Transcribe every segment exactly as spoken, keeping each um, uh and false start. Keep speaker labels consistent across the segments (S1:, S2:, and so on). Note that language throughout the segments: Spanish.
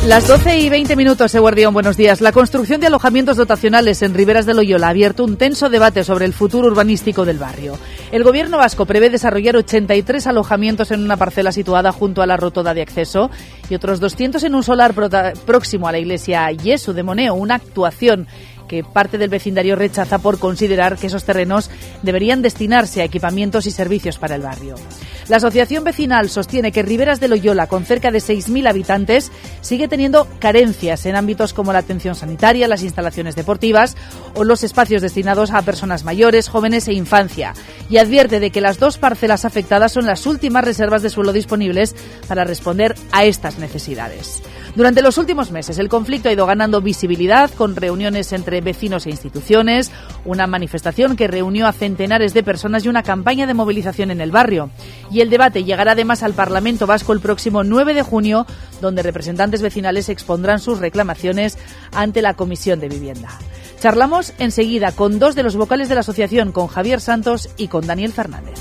S1: Las doce y veinte minutos, Eguardión, buenos días. La construcción de alojamientos dotacionales en Riberas de Loyola ha abierto un tenso debate sobre el futuro urbanístico del barrio. El gobierno vasco prevé desarrollar ochenta y tres alojamientos en una parcela situada junto a la rotonda de acceso y otros doscientos en un solar próximo a la iglesia Iesu de Moneo, una actuación que parte del vecindario rechaza por considerar que esos terrenos deberían destinarse a equipamientos y servicios para el barrio. La asociación vecinal sostiene que Riberas de Loyola, con cerca de seis mil habitantes, sigue teniendo carencias en ámbitos como la atención sanitaria, las instalaciones deportivas o los espacios destinados a personas mayores, jóvenes e infancia, y advierte de que las dos parcelas afectadas son las últimas reservas de suelo disponibles para responder a estas necesidades. Durante los últimos meses, el conflicto ha ido ganando visibilidad con reuniones entre vecinos e instituciones, una manifestación que reunió a centenares de personas y una campaña de movilización en el barrio. Y el debate llegará además al Parlamento Vasco el próximo nueve de junio, donde representantes vecinales expondrán sus reclamaciones ante la Comisión de Vivienda. Charlamos enseguida con dos de los vocales de la asociación, con Javier Santos y con Daniel Fernández.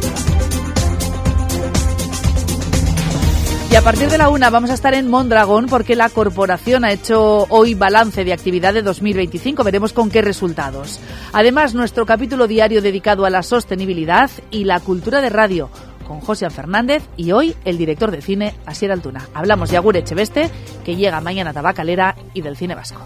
S1: Y a partir de la una vamos a estar en Mondragón porque la corporación ha hecho hoy balance de actividad de dos mil veinticinco. Veremos con qué resultados. Además, nuestro capítulo diario dedicado a la sostenibilidad y la cultura de radio con José Fernández y hoy el director de cine, Asier Altuna. Hablamos de Agur Echeveste, que llega mañana a Tabacalera, y del cine vasco.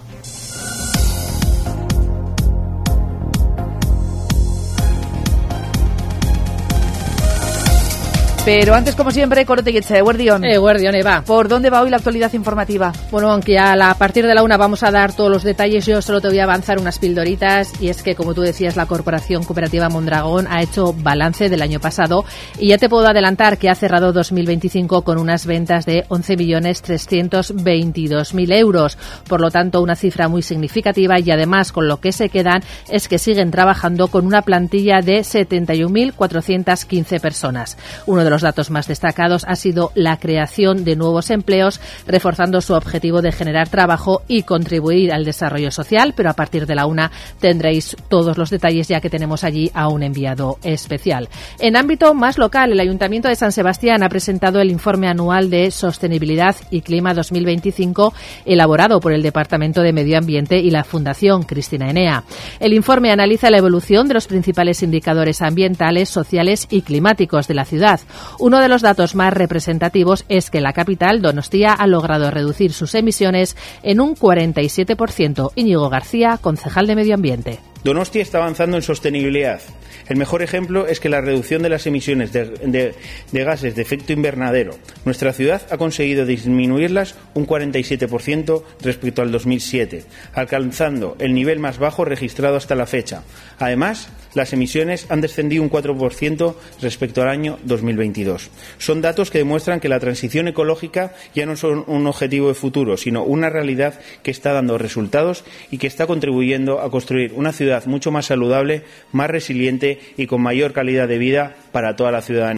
S1: Pero antes, como siempre, Corote y Eche, Eguardión.
S2: Eguardión, Eva.
S1: ¿Por dónde va hoy la actualidad informativa?
S2: Bueno, aunque a, la, a partir de la una vamos a dar todos los detalles, yo solo te voy a avanzar unas pildoritas, y es que, como tú decías, la Corporación Cooperativa Mondragón ha hecho balance del año pasado, y ya te puedo adelantar que ha cerrado dos mil veinticinco con unas ventas de once millones trescientos veintidós mil euros. Por lo tanto, una cifra muy significativa, y además con lo que se quedan es que siguen trabajando con una plantilla de setenta y un mil cuatrocientas quince personas. Uno de los datos más destacados ha sido la creación de nuevos empleos, reforzando su objetivo de generar trabajo y contribuir al desarrollo social, pero a partir de la una tendréis todos los detalles, ya que tenemos allí a un enviado especial. En ámbito más local, el Ayuntamiento de San Sebastián ha presentado el informe anual de Sostenibilidad y Clima dos mil veinticinco, elaborado por el Departamento de Medio Ambiente y la Fundación Cristina Enea. El informe analiza la evolución de los principales indicadores ambientales, sociales y climáticos de la ciudad. Uno de los datos más representativos es que la capital, Donostia, ha logrado reducir sus emisiones en un cuarenta y siete por ciento. Íñigo García, concejal de Medio Ambiente.
S3: Donostia está avanzando en sostenibilidad. El mejor ejemplo es que la reducción de las emisiones de, de, de gases de efecto invernadero. Nuestra ciudad ha conseguido disminuirlas un cuarenta y siete por ciento respecto al dos mil siete, alcanzando el nivel más bajo registrado hasta la fecha. Además, las emisiones han descendido un cuatro por ciento respecto al año dos mil veintidós. Son datos que demuestran que la transición ecológica ya no son un objetivo de futuro, sino una realidad que está dando resultados y que está contribuyendo a construir una ciudad mucho más saludable, más resiliente y con mayor calidad de vida para toda la ciudadanía.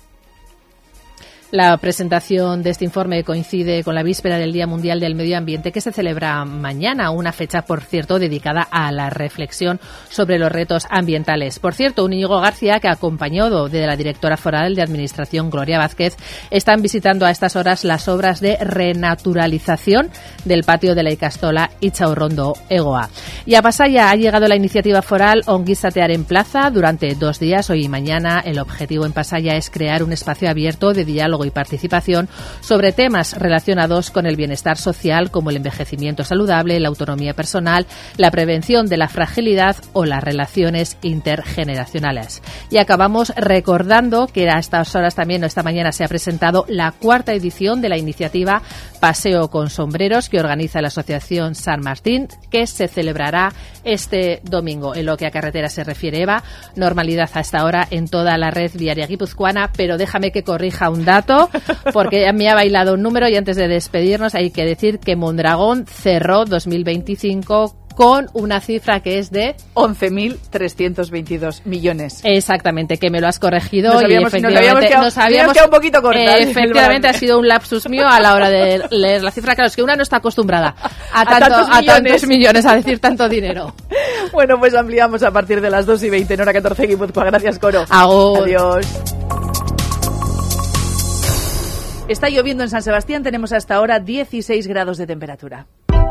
S2: La presentación de este informe coincide con la víspera del Día Mundial del Medio Ambiente, que se celebra mañana, una fecha, por cierto, dedicada a la reflexión sobre los retos ambientales. Por cierto, un Íñigo García, que acompañado de la directora foral de Administración, Gloria Vázquez, están visitando a estas horas las obras de renaturalización del patio de la Ikastola Itxaurrondo Egoa. Y a Pasaia ha llegado la iniciativa foral Ongizatearen Plaza durante dos días, hoy y mañana. El objetivo en Pasaia es crear un espacio abierto de diálogo y participación sobre temas relacionados con el bienestar social, como el envejecimiento saludable, la autonomía personal, la prevención de la fragilidad o las relaciones intergeneracionales. Y acabamos recordando que a estas horas también, esta mañana, se ha presentado la cuarta edición de la iniciativa Paseo con Sombreros, que organiza la Asociación San Martín, que se celebrará este domingo. En lo que a carretera se refiere, Eva, normalidad a esta hora en toda la red viaria guipuzcoana, pero déjame que corrija un dato, porque me ha bailado un número, y antes de despedirnos hay que decir que Mondragón cerró dos mil veinticinco con una cifra que es de
S1: once mil trescientos veintidós millones.
S2: Exactamente, que me lo has corregido.
S1: Nos habíamos,
S2: y
S1: efectivamente, nos habíamos quedado, nos habíamos quedado un poquito cortas.
S2: Efectivamente, ha sido un lapsus mío a la hora de leer la cifra. Claro, es que una no está acostumbrada a,
S1: a,
S2: tanto,
S1: tantos,
S2: a
S1: millones.
S2: tantos millones, a decir tanto dinero.
S1: Bueno, pues ampliamos a partir de las dos y veinte en hora catorce Guipúzcoa. Gracias, Coro.
S2: Agur.
S1: Adiós. Está lloviendo en San Sebastián, tenemos hasta ahora dieciséis grados de temperatura.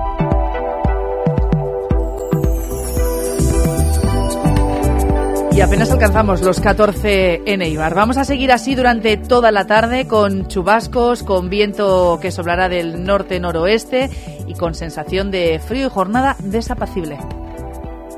S1: Y apenas alcanzamos los catorce en Eibar. Vamos a seguir así durante toda la tarde con chubascos, con viento que soplará del norte-noroeste y con sensación de frío y jornada desapacible.